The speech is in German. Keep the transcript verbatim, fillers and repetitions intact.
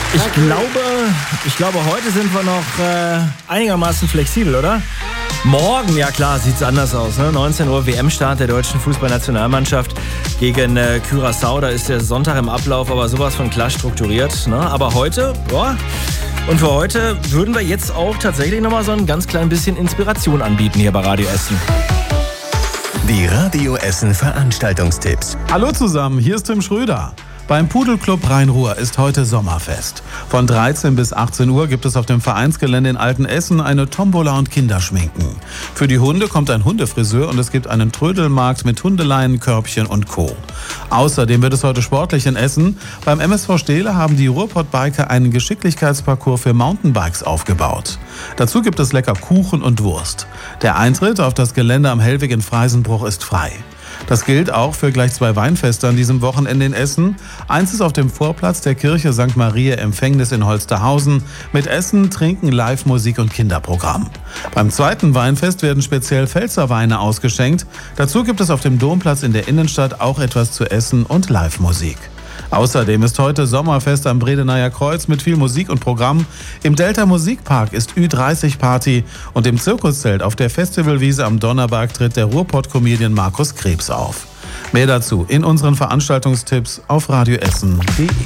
Ich glaube, ich glaube, heute sind wir noch äh, einigermaßen flexibel, oder? Morgen, ja klar, sieht's anders aus. Ne? neunzehn Uhr W M-Start der deutschen Fußballnationalmannschaft gegen äh, Curaçao. Da ist der Sonntag im Ablauf, aber sowas von klar strukturiert. Ne? Aber heute, boah, und für heute würden wir jetzt auch tatsächlich nochmal so ein ganz klein bisschen Inspiration anbieten hier bei Radio Essen. Die Radio Essen Veranstaltungstipps. Hallo zusammen, hier ist Tim Schröder. Beim Pudelclub Rhein-Ruhr ist heute Sommerfest. Von dreizehn bis achtzehn Uhr gibt es auf dem Vereinsgelände in Altenessen eine Tombola und Kinderschminken. Für die Hunde kommt ein Hundefriseur und es gibt einen Trödelmarkt mit Hundeleien, Körbchen und Co. Außerdem wird es heute sportlich in Essen. Beim M S V Steele haben die Ruhrpott-Biker einen Geschicklichkeitsparcours für Mountainbikes aufgebaut. Dazu gibt es lecker Kuchen und Wurst. Der Eintritt auf das Gelände am Hellweg in Freisenbruch ist frei. Das gilt auch für gleich zwei Weinfeste an diesem Wochenende in Essen. Eins ist auf dem Vorplatz der Kirche Sankt Maria Empfängnis in Holsterhausen mit Essen, Trinken, Live-Musik und Kinderprogramm. Beim zweiten Weinfest werden speziell Pfälzer Weine ausgeschenkt. Dazu gibt es auf dem Domplatz in der Innenstadt auch etwas zu essen und Live-Musik. Außerdem ist heute Sommerfest am Bredeneier Kreuz mit viel Musik und Programm. Im Delta Musikpark ist Ü dreißig Party und im Zirkuszelt auf der Festivalwiese am Donnerberg tritt der Ruhrpott-Comedian Markus Krebs auf. Mehr dazu in unseren Veranstaltungstipps auf radioessen punkt de.